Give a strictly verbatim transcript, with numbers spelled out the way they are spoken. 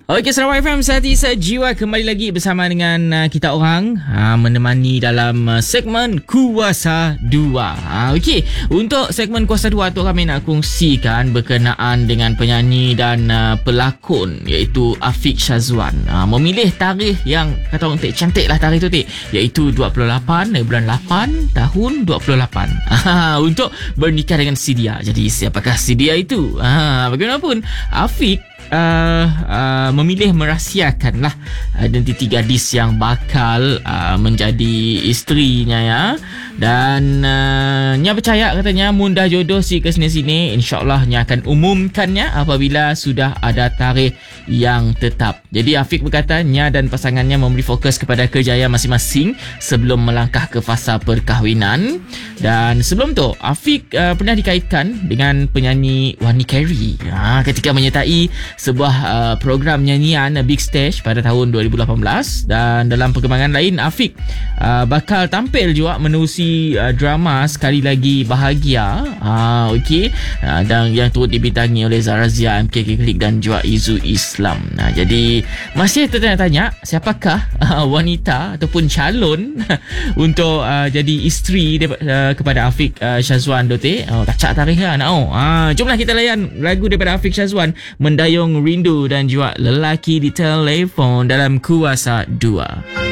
Okey, Sarawak F M Sehati Sejiwa kembali lagi bersama dengan uh, kita orang uh, menemani dalam uh, segmen Kuasa dua. Uh, Okey, untuk segmen Kuasa dua tu kami nak kongsikan berkenaan dengan penyanyi dan uh, pelakon iaitu Afiq Syazwan. Uh, memilih tarikh yang kata orang tik cantik lah tarikh tu tik, iaitu dua puluh lapan bulan lapan tahun dua puluh lapan. Uh, untuk bernikah dengan Sidia. Jadi siapakah Sidia itu? Uh, bagaimanapun Afiq Uh, uh, memilih merahsiakanlah identiti gadis yang bakal uh, menjadi isterinya ya. Dan uh, Nya percaya katanya mundah jodoh si ke sini-sini, insyaAllah Nya akan umumkannya apabila sudah ada tarikh yang tetap. Jadi Afiq berkata Nya dan pasangannya memberi fokus kepada kejayaan masing-masing sebelum melangkah ke fasa perkahwinan. Dan sebelum tu Afiq uh, pernah dikaitkan dengan penyanyi Wani Carey ha, ketika menyertai sebuah uh, program nyanyian uh, Big Stage pada tahun dua ribu lapan belas. Dan dalam perkembangan lain, Afiq uh, bakal tampil juga menerusi uh, drama Sekali Lagi Bahagia uh, okey uh, dan yang turut dibintangi oleh Zara Zia, M K K Klik dan juga Izu Islam. Nah, jadi masih tertanya-tanya siapakah uh, wanita ataupun calon untuk uh, jadi isteri de- uh, kepada Afiq uh, Syazwan Dote. Oh, kacak tarikh lah nak oh. Uh, jomlah kita layan lagu daripada Afiq Syazwan, Mendayung Rindu dan juga Lelaki di Telefon dalam Kuasa dua.